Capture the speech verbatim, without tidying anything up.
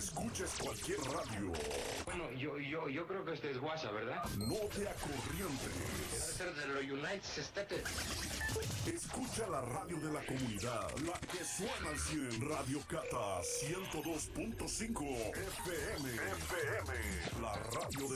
escuches cualquier radio. Bueno, yo, yo, yo creo que este es WhatsApp, ¿verdad? No te acorrientes. Debe ser de los United States. Escucha la radio de la comunidad, la que suena al cien. Radio Cata ciento dos punto cinco F M. F M. La radio de